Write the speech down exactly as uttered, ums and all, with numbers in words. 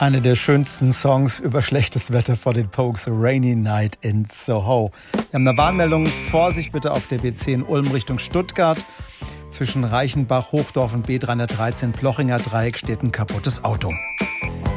Eine der schönsten Songs über schlechtes Wetter vor den Pogues, A Rainy Night in Soho. Wir haben eine Warnmeldung. Vorsicht bitte auf der B zehn Ulm Richtung Stuttgart. Zwischen Reichenbach, Hochdorf und B dreihundertdreizehn Plochinger Dreieck steht ein kaputtes Auto.